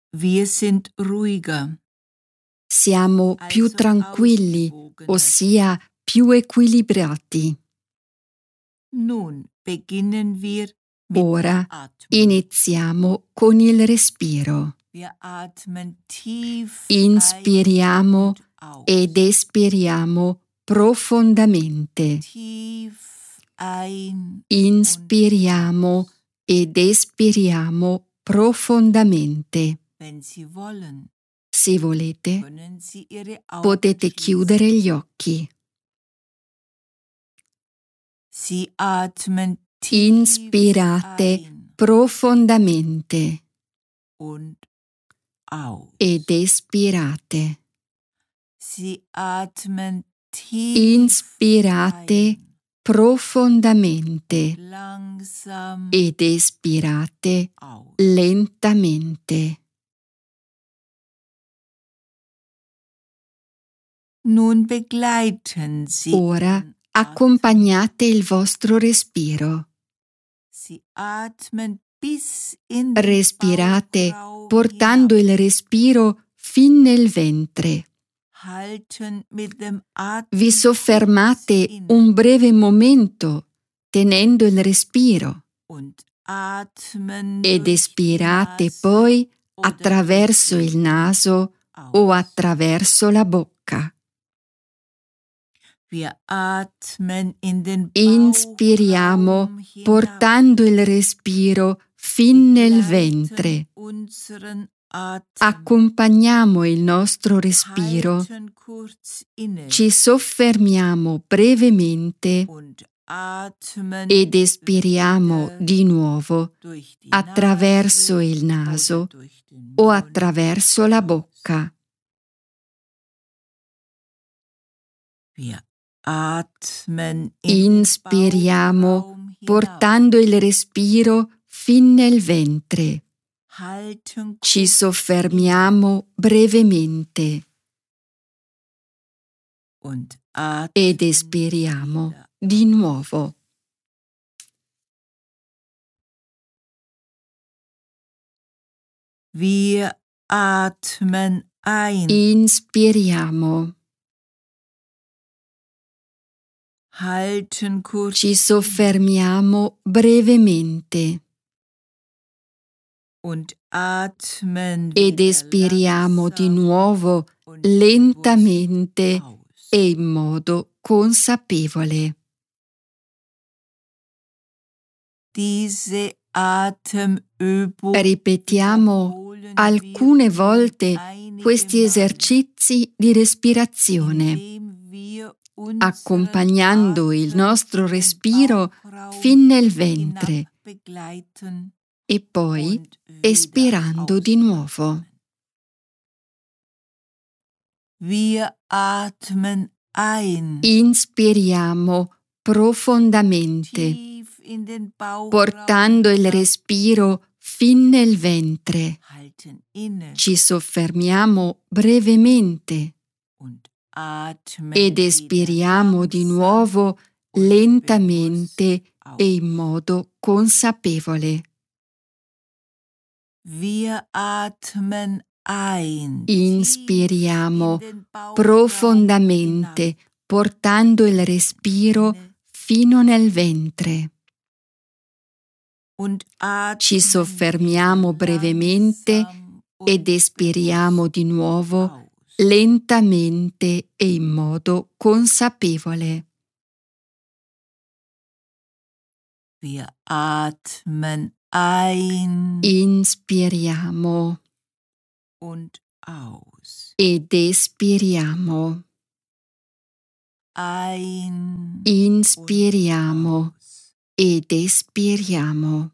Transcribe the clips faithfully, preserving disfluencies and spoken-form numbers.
Wir sind ruhiger. Siamo più tranquilli, ossia più equilibrati. Nun beginnen wir mit Ora der Atmung. iniziamo con il respiro. Wir atmen tief Inspiriamo ein und aus. ed espiriamo profondamente. Tief ein Inspiriamo ed espiriamo profondamente. Wenn Sie wollen, Se volete, können Sie Ihre Augen potete schließen. chiudere gli occhi. Sie atmen tief Inspirate ein profondamente und aus. ed espirate. Sie atmen tief Inspirate ein, profondamente langsam ed espirate aus. lentamente. Nun begleiten Sie Ora Ihren accompagnate il vostro respiro. Sie atmen bis in den Respirate Bauchraum portando hinab. il respiro fin nel ventre. Halten mit dem Atem Vi soffermate kurz inne un breve momento tenendo il respiro und atmen ed durch espirate Nase poi oder attraverso durch il den naso Mund o aus. attraverso la bocca. Wir atmen in den Inspiriamo Bauchraum hinab. portando il respiro fin nel Begleiten ventre. unseren Atem. Accompagniamo il nostro respiro, Halten kurz inne ci soffermiamo brevemente und atmen ed espiriamo wieder di nuovo durch die attraverso Nase il oder naso durch den o Mund attraverso la aus. bocca. Wir atmen in den Inspiriamo Bauchraum hinab. portando il respiro fin nel ventre. Halten Ci kurz inne soffermiamo brevemente und ed atmen espiriamo wieder di aus. nuovo. Wir atmen ein. Inspiriamo, Halten kurz ci inne soffermiamo brevemente und atmen ed wieder espiriamo di langsam nuovo und bewusst lentamente aus. e in modo consapevole. Diese Atemübung Ripetiamo wiederholen alcune wir nun volte einige questi Male, esercizi di respirazione, indem wir unseren accompagnando il Atem nostro in den respiro Bauchraum fin nel hinab ventre begleiten e poi und wieder espirando di nuovo. ausatmen. Wir atmen ein, Inspiriamo profondamente, tief in den Bauchraum portando il hinab, respiro fin nel ventre. halten inne Ci soffermiamo brevemente und atmen ed wieder espiriamo di langsam nuovo und lentamente bewusst e in aus. modo consapevole. Wir atmen ein, Inspiriamo tief in den Bauchraum profondamente, hinab, portando il respiro inne fino nel ventre. und Ci atmen soffermiamo wieder brevemente langsam ed und espiriamo bewusst di nuovo aus. lentamente e in modo consapevole. Wir atmen ein Inspiriamo und aus. ed espiriamo. Ein Inspiriamo und aus. ed espiriamo.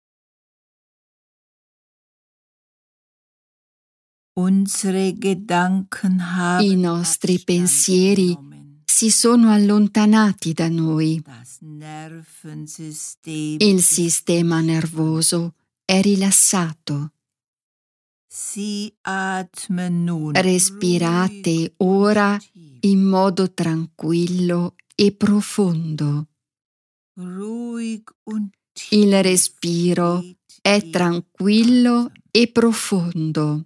Unsere Gedanken I haben nostri Abstand pensieri genommen. si sono allontanati da noi. Das Nervensystem Il ist sistema entspannt. nervoso è rilassato. Sie atmen nun Respirate ruhig und ora tief. in modo tranquillo e profondo. Ruhig und tief Il respiro geht è tranquillo e profondo.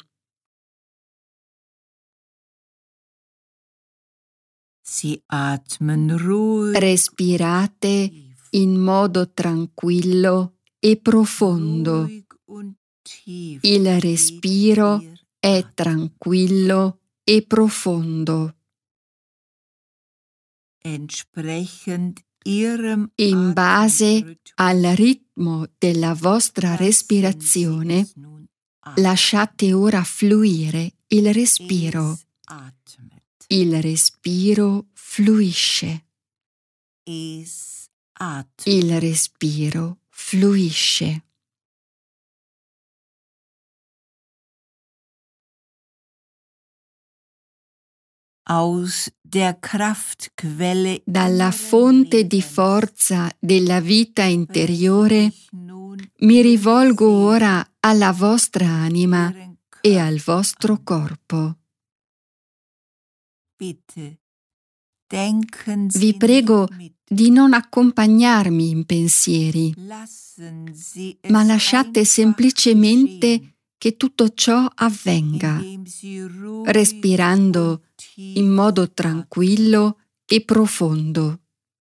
Sie atmen ruhig. Respirate in modo tranquillo e profondo. Ruhig und tief Il geht respiro Ihr è Atem. tranquillo e profondo. Entsprechend Ihrem In base Atemrhythmus al ritmo della vostra lassen Sie respirazione, es nun atmen. lasciate ora fluire il respiro. Es atmet. Il respiro fluisce. Es atmet. Il respiro fluisce. Aus der Kraftquelle Dalla Ihrer fonte di Lebens forza della vita wende interiore ich nun mi Ihre rivolgo Seele, ora alla vostra anima Ihren e Körper al vostro an. corpo. Bitte, denken Vi Sie prego nicht mit. di non accompagnarmi in pensieri, Lassen Sie ma es lasciate einfach semplicemente geschehen, che tutto ciò avvenga, indem Sie ruhig respirando und in tief modo atmen. tranquillo e profondo.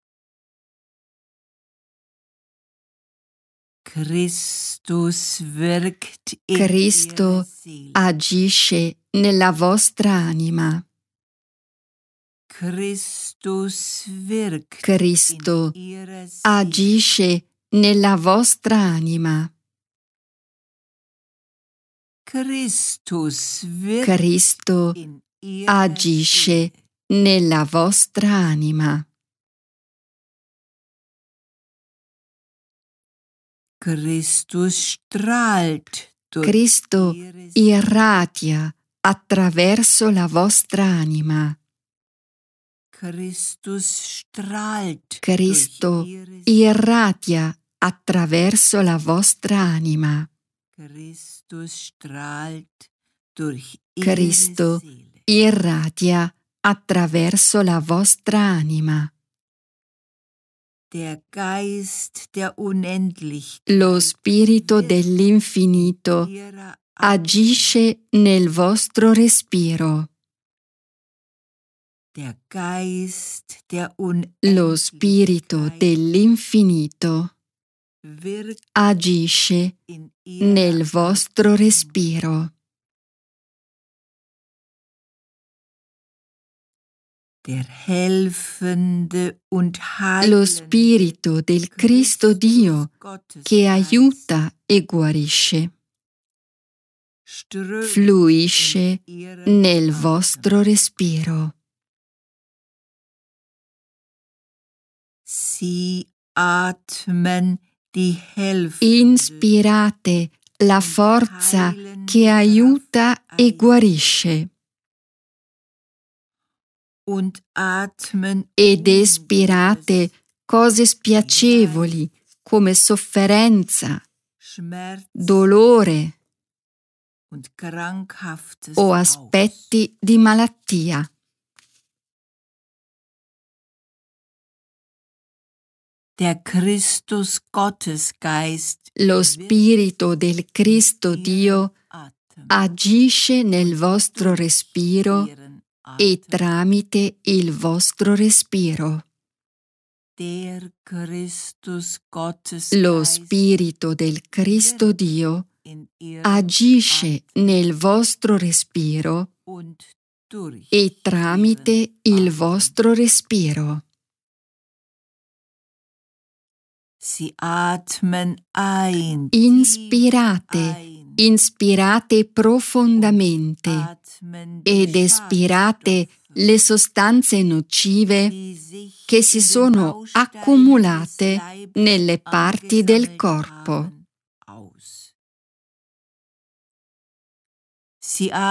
Christus wirkt in Ihrer Cristo Seele. agisce nella vostra anima. Christus wirkt Cristo in Ihrer Seele. agisce nella vostra anima. Christus wirkt Cristo in Ihrer agisce Seele. nella vostra anima. Christus strahlt durch Cristo Ihre Seele. irradia attraverso la vostra anima. Christus strahlt Cristo durch Ihre Seele. irradia attraverso la vostra anima. Christus strahlt durch Cristo Ihre Seele. irradia attraverso la vostra anima. Der Geist der Unendlichkeit Lo spirito wirkt dell'infinito in Ihrer agisce nel vostro respiro. Der Geist der Lo spirito Unendlichkeit dell'infinito wirkt agisce in Ihrer nel vostro Atmung. respiro. Der helfende und Lo heilende spirito del Cristo Dio Gottes che Geist aiuta e guarisce strömt fluisce in Ihrem nel Atem. vostro respiro. Sie atmen die helfende Inspirate la und forza heilende che aiuta Kraft e ein guarisce und atmen ed Ungutes espirate cose spiacevoli come sofferenza, Schmerz dolore und Krankhaftes o aus. aspetti di malattia. Der Christus Gottesgeist Lo wirkt spirito del Cristo in Dio Ihrem Atem agisce nel und vostro durch respiro Ihren e Atem. tramite il vostro respiro. Der Christus Lo Gottesgeist spirito del Cristo wirkt Dio in Ihrem agisce Atem nel vostro respiro und durch e tramite Ihren il Atem. vostro respiro. Sie atmen ein, Inspirate, tief ein inspirate und profondamente atmen die ed espirate Schadstoffe, le sostanze nocive die sich che si in den sono Bausteinen des accumulate Leibes nelle parti del angesammelt corpo. haben, aus. Sie